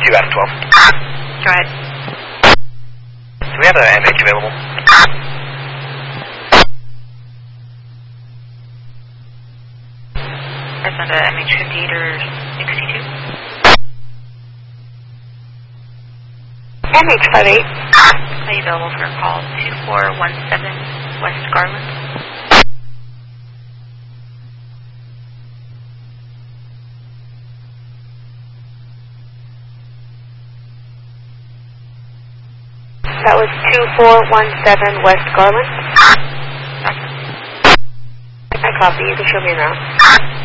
2 out of 12. Go ahead. Do we have an MH available? That's on the MH58 or 62. MH58. Are you available for a call 2417 West Garland? That was 2417 West Garland. Awesome. I copy. You can show me around.